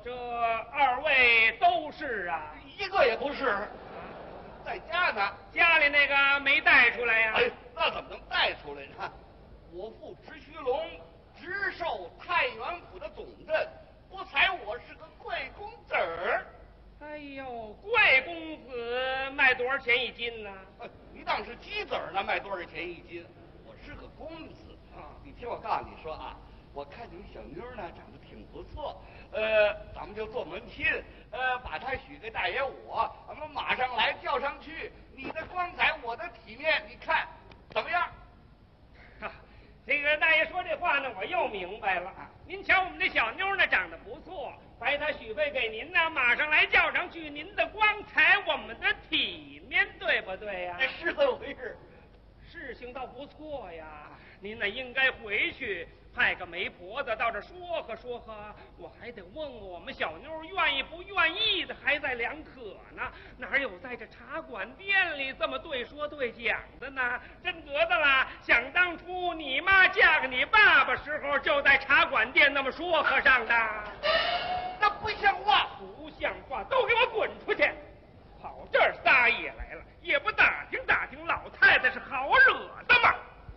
这二位都是啊？ 一个也不是，在家呢。 家里那个没带出来呀？ 哎，那怎么能带出来呢？我父直须龙直授太原府的总镇，不才我是个贵公子儿。 哎呦，贵公子卖多少钱一斤呢？ 你当是鸡子儿呢，卖多少钱一斤？我是个公子啊！你听我告诉你说啊，我看你们小妞呢长得挺不错，咱们就做门亲，把她许给大爷我，咱们马上来叫上去。你的光彩，我的体面，你看怎么样？ 这个大爷说这话呢，我又明白了。您瞧我们这小妞呢，长得不错，白她许配给您呢，马上来叫上去。您的光彩，我们的体面，对不对呀？ 是这么回事。 事情倒不错呀，您呢应该回去派个媒婆子到这说和说和，我还得问问我们小妞愿意不愿意的，还在两可呢。哪有在这茶馆店里这么对说对讲的呢？真得的啦！想当初你妈嫁给你爸爸时候，就在茶馆店那么说和上的。 那不像话！ 不像话！都给我滚出去！跑这儿撒野来了，也不打听打听老太太是好惹的吗？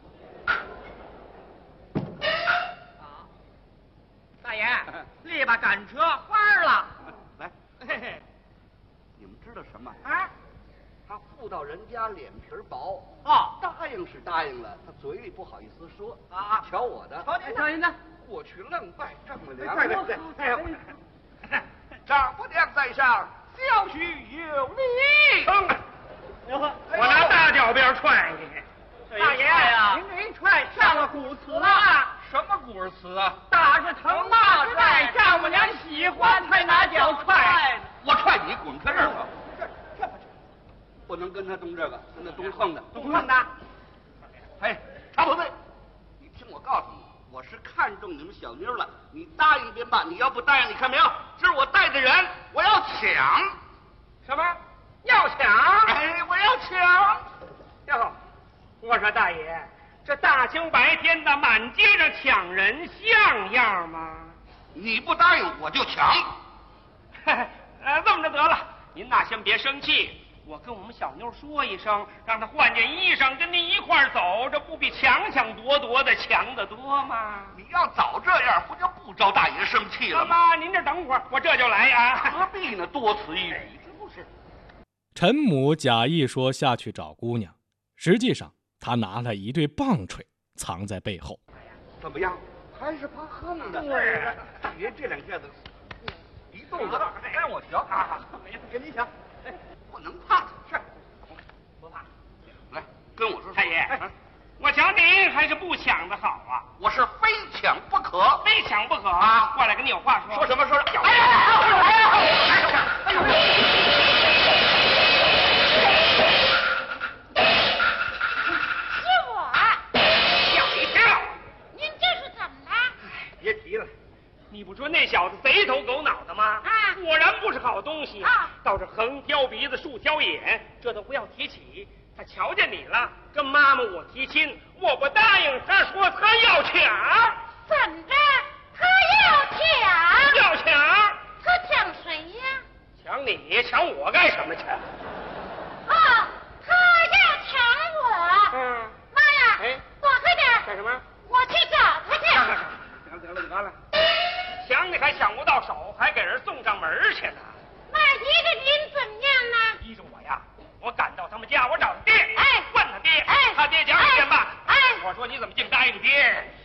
大爷，立把赶车花了。 来， 嘿嘿， 你们知道什么？ 啊， 他妇道人家脸皮薄，答应是答应了，他嘴里不好意思说啊。 瞧我的， 瞧您的， 过去愣拜丈母娘。 对， 丈母娘在上，小婿有礼。 我拿大脚鞭踹你！ 大爷呀，您这一踹上了古词了。 什么古词啊？ 打是疼，骂是爱，丈母娘喜欢才拿脚踹。 我踹你，滚开这儿吧！这不能跟他动这个，跟他动横的， 动横的。 哎，查不对，你听我告诉你，我是看中你们小妞了，你答应便罢，你要不答应，你看没有？这是我带的人，我要抢。 什么？要抢？ 哎，我要抢！ 哟，我说大爷，这大清白天的满街上抢人像样吗？ 你不答应我就抢。 这么着得了，您呐先别生气，我跟我们小妞说一声，让她换件衣裳跟您一块儿走，这不比抢抢夺夺的强得多吗？ 你要早这样，不就不招大爷生气了吗？ 妈，您这等会儿，我这就来啊。 何必呢？多此一举，这不是。 陈母假意说下去找姑娘，实际上他拿了一对棒槌藏在背后。 怎么样？还是怕横的。 对， 爷这两下子一动子让我瞧啊！ 跟你抢， 不能怕。 是，不怕。 来，跟我说。 太爷，我瞧您还是不抢的好啊！ 我是非抢不可， 非抢不可啊！过来跟你有话说。 说什么？说什么？ 别提了，你不说那小子贼头狗脑的吗？果然不是好东西倒是横挑鼻子竖挑眼，这都不要提起。他瞧见你了，跟妈妈我提亲，我不答应，他说他要抢。 怎着？他要抢？ 要抢？ 他抢谁呀？ 抢你？抢我干什么去？ 他要抢我。妈呀！躲开点！ 干什么？ 我去找他去。 得了，抢你还抢不到手，还给人送上门去呢。 那依着您怎么样呢？ 依着我呀，我赶到他们家，我找他爹， 哎， 问他爹， 哎， 他爹讲意见吧， 哎， 我说你怎么净答应爹？